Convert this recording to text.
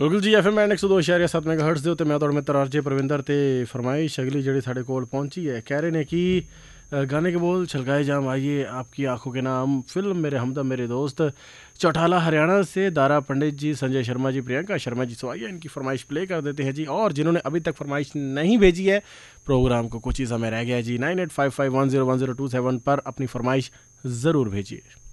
बिल्कुल जी FM 102.7 megahertz ਦੇ ਉੱਤੇ ਮੈਂ ਤੁਹਾਡੇ ਮਿੱਤਰ ਆਰਜੇ ਪ੍ਰਵਿੰਦਰ ਤੇ फरमाइश अगली ਜਿਹੜੀ ਸਾਡੇ ਕੋਲ पहुंची है कह रहे ने कि गाने के बोल छलकाए जाम आइए आपकी आंखों के नाम फिल्म मेरे हमदम मेरे दोस्त चौटाला हरियाणा से दारा पंडित जी संजय शर्मा जी प्रियंका शर्मा जी, सो आइए इनकी फरमाइश प्ले कर देते हैं जी। और जिन्होंने अभी तक फरमाइश नहीं भेजी है प्रोग्राम को कुछ ही समय रह गया है जी 9855101027 पर अपनी फरमाइश ज़रूर भेजिए।